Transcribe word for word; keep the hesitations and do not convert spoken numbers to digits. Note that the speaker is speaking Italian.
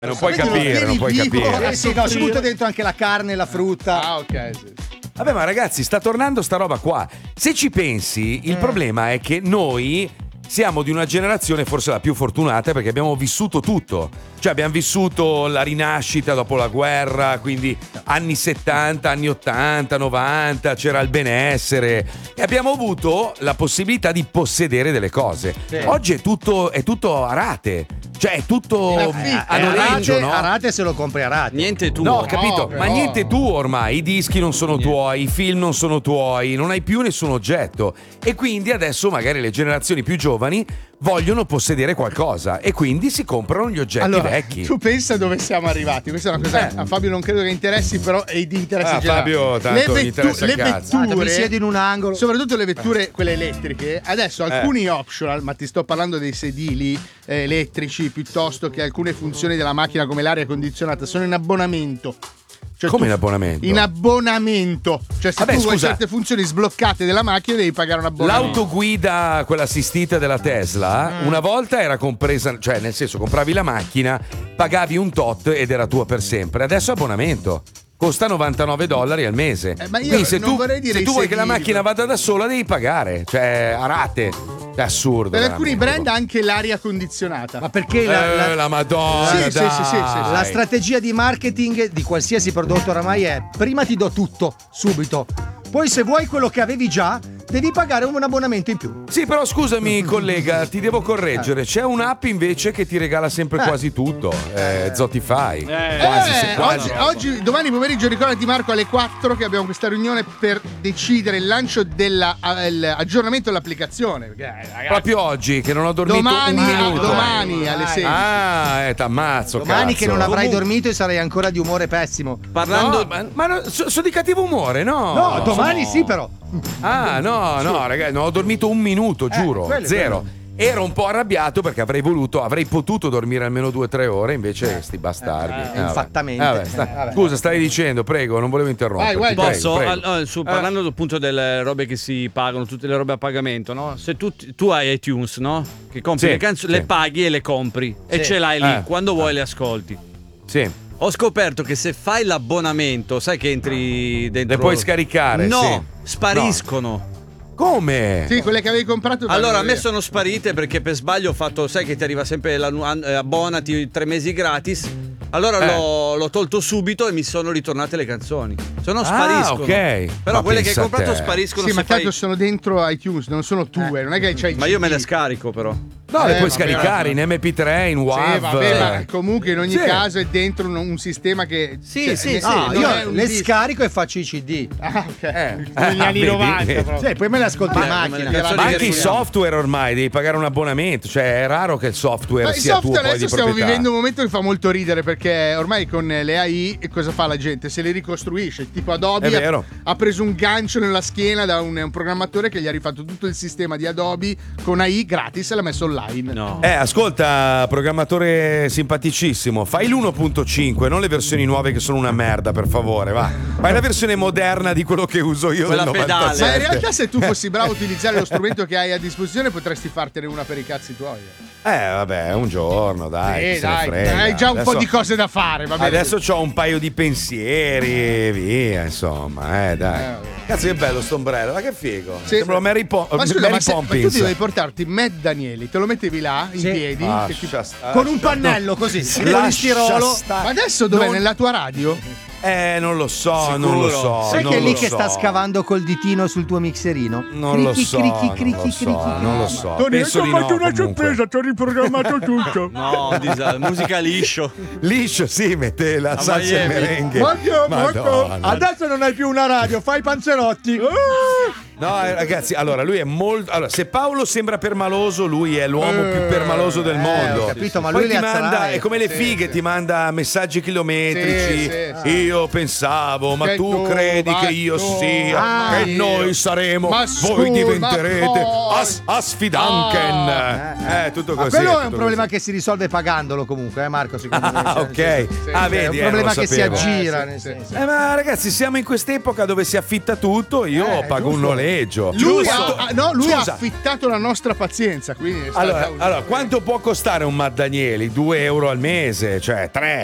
Non puoi capire, non puoi capire. Eh sì, no, ci butta dentro anche la carne e la frutta. Ah, ok, sì. Vabbè, ma ragazzi, sta tornando sta roba qua. Se ci pensi, il problema è che noi siamo di una generazione forse la più fortunata perché abbiamo vissuto tutto. Cioè abbiamo vissuto la rinascita dopo la guerra, quindi anni settanta, anni ottanta, novanta, c'era il benessere e abbiamo avuto la possibilità di possedere delle cose. Sì. Oggi è tutto, è tutto a rate. Cioè è tutto a a noleggio, rate, no? a rate se lo compri a rate. Niente tu. No, ho capito, No, ma però- niente tu ormai, i dischi non sono tuoi, i film non sono tuoi, non hai più nessun oggetto e quindi adesso magari le generazioni più giovani vogliono possedere qualcosa e quindi si comprano gli oggetti Allora, vecchi. tu pensa dove siamo arrivati? Questa è una cosa Eh. a Fabio non credo che interessi, però è di interesse Ah, generale. Fabio, tanto gli interessa le il cazzo. Ah, ti vetture, siedi in un angolo. soprattutto le vetture quelle elettriche, adesso alcuni optional, ma ti sto parlando dei sedili eh, elettrici piuttosto che alcune funzioni della macchina come l'aria condizionata, sono in abbonamento. Cioè, Come tu- in abbonamento? In abbonamento. Cioè, se Vabbè, tu vuoi scusa. certe funzioni sbloccate della macchina, devi pagare un abbonamento. L'autoguida, quella assistita della Tesla, una volta era compresa, cioè nel senso compravi la macchina, pagavi un tot ed era tua per sempre. Adesso è abbonamento. Costa novantanove dollari al mese. Eh, ma io Quindi se non tu, vorrei dire se i tu vuoi che la sedili, macchina vada da sola devi pagare, cioè a rate. È assurdo. Per alcuni veramente. brand anche l'aria condizionata. Ma perché la, Eh, la- la Madonna. Sì, sì, dai. sì, sì, sì, la strategia di marketing di qualsiasi prodotto oramai è: prima ti do tutto, subito. Poi se vuoi quello che avevi già, devi pagare un abbonamento in più. Sì, però scusami, collega, ti devo correggere. C'è un'app invece che ti regala sempre quasi tutto. Eh, Zotify. Quasi, Eh, se- quasi. oggi, oggi- domani pomeriggio ricordati Marco alle quattro che abbiamo questa riunione per decidere il lancio dell'aggiornamento dell'applicazione. Perché, eh, ragazzi, Proprio oggi che non ho dormito domani, un a- minuto. domani alle sei. Ah, eh, t'ammazzo. Domani cazzo. che non avrai Comunque- dormito e sarai ancora di umore pessimo. Parlando. No, ma, ma no, so- sono di cattivo umore, no? No, domani sì, però. Ah, no, no, ragazzi, non ho dormito un minuto, giuro. quello è Zero. Ero un po' arrabbiato perché avrei voluto, avrei potuto dormire almeno due o tre ore, invece sti bastardi. eh, Eh, vabbè. infattamente. Eh, vabbè, sta- Eh, vabbè. Scusa, stai dicendo, prego, non volevo interrompere. Vai, vai, Posso? prego, Al- al- su- Eh. parlando appunto delle robe che si pagano, tutte le robe a pagamento, no? Se tu, tu hai iTunes, no? Che compri Sì, le canzoni, sì. le paghi e le compri e Sì. ce l'hai lì, Eh. quando vuoi le ascolti. Sì. Ho scoperto che se fai l'abbonamento, sai che entri dentro. Le puoi scaricare, No, sì. spariscono. Come? Sì, quelle che avevi comprato. Allora, a vanno me via. sono sparite perché per sbaglio ho fatto, sai che ti arriva sempre la nu- an- eh, abbonati tre mesi gratis. Allora Eh. l'ho, l'ho tolto subito e mi sono ritornate le canzoni. Se no Ah, spariscono. ok. Però Ma quelle che hai pensa a comprato te. spariscono. Sì, se ma tanto fai- sono dentro iTunes, non sono tue, non è che c'hai il Ma io C D. me le scarico però. No, le Eh, puoi vabbè, scaricare vabbè. in M P tre, in WAV. Sì, vabbè, ma comunque in ogni Sì. caso è dentro un, un sistema che. Sì, cioè, sì, eh, sì. No, non io è un le disco. scarico e faccio i C D. Ah, ok. Eh. Negli Ah, anni vedi? novanta, proprio. Sì, poi me le ascolto in Vabbè, come macchina. le canzoni Ma che anche i suoniamo. software ormai devi pagare un abbonamento, cioè è raro che il software Ma il sia tuo software poi di adesso stiamo proprietà. vivendo un momento che fa molto ridere perché ormai con le A I cosa fa la gente? Se le ricostruisce. Tipo Adobe È vero. ha, ha preso un gancio nella schiena da un, un programmatore che gli ha rifatto tutto il sistema di Adobe con A I gratis e l'ha messo online. No. Eh, ascolta, programmatore simpaticissimo, fai l'uno punto cinque, non le versioni nuove che sono una merda, per favore, va. Fai la versione moderna di quello che uso io Quella del pedale. novantasette. Ma in realtà se tu fossi bravo a utilizzare lo strumento che hai a disposizione potresti fartene una per i cazzi tuoi. Eh, vabbè, un giorno, dai, Eh, chi se ne dai, frega. hai già un Adesso- po' di cose da fare, va bene. Adesso c'ho un paio di pensieri, via, insomma, eh, dai. Eh, vabbè. Cazzo che bello sto ombrello, ma che figo. Sì. Sembra Mary, Po- Ma scusa, Mary ma, se, ma tu Poppins. ti dovevi portarti Matt Danieli, te lo mettevi là in Sì. piedi? Ah, che ti- lascia stare. Con un pannello così, Lascia con il stirolo. stare. Ma adesso dov'è? Non- Nella tua radio? Eh, non lo so, non lo so. Sai non che è lì lo che so. sta scavando col ditino sul tuo mixerino? Non lo Cricchi, so, cricchi, non cricchi, lo so, cricchi. non lo so. Tony, Penso ti di ho no, fatto una comunque. sorpresa, ti ho riprogrammato tutto. No, disa- musica liscio. Liscio, sì, mette la A salsa e il Miami. merengue. Marco, Marco, Madonna. Adesso non hai più una radio, fai panzerotti. No, eh, ragazzi, allora lui è molto. Allora, se Paolo sembra permaloso, lui è l'uomo più permaloso del mondo. ho capito, ma Poi lui ti le manda, azzerai. è come le Sì, fighe, sì. ti manda messaggi chilometrici. Sì, sì, sì. Io pensavo, ma Che tu tu, credi ma che io tu, sia, ma che io. noi saremo, Ma voi scusa, diventerete ma poi. as, asfidanken. Ah. Eh, tutto Ma così. quello è tutto un problema così. che si risolve pagandolo comunque, eh Marco, secondo me. Ah, Cioè, ok. nel senso- Ah, è vedi, un eh, problema non lo che si sapevo. aggira, Eh, nel sì, senso. Eh, ma ragazzi, siamo in quest'epoca dove si affitta tutto. Io Eh, pago un giusto. noleggio. noleggio. Lui, Quanto- ha, no, lui ha Scusa. affittato la nostra pazienza. Quindi è stata Allora, un- allora, quanto può costare un Maddanieli? due euro al mese, cioè tre.